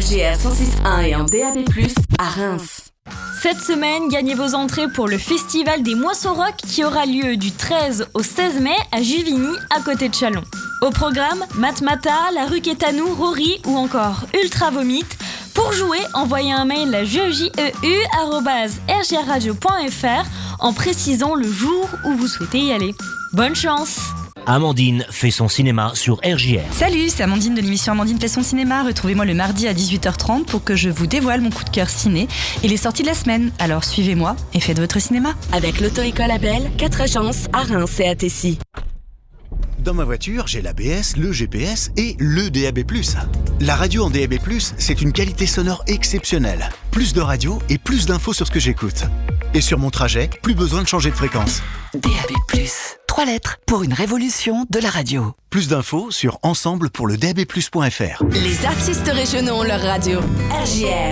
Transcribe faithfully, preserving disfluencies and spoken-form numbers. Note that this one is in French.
G R cent six virgule un et en D A B plus, à Reims. Cette semaine, gagnez vos entrées pour le Festival des Moissons Rock qui aura lieu du treize au seize mai à Juvigny, à côté de Châlons. Au programme, Matmata, La Rue Quétanou, Rory ou encore Ultra Vomit. Pour jouer, envoyez un mail à jeu arobase r g r radio point f r en précisant le jour où vous souhaitez y aller. Bonne chance! Amandine fait son cinéma sur R J R. Salut, c'est Amandine de l'émission Amandine fait son cinéma. Retrouvez-moi le mardi à dix-huit heures trente pour que je vous dévoile mon coup de cœur ciné et les sorties de la semaine. Alors suivez-moi et faites votre cinéma. Avec l'auto-école Abel, quatre agences à Reims et à Tessy. Dans ma voiture, j'ai l'A B S, le G P S et le D A B plus. La radio en D A B plus, c'est une qualité sonore exceptionnelle. Plus de radio et plus d'infos sur ce que j'écoute. Et sur mon trajet, plus besoin de changer de fréquence. D A B plus, trois lettres pour une révolution de la radio. Plus d'infos sur ensemble pour le D A B plus point f r. Les artistes régionaux ont leur radio. R J R.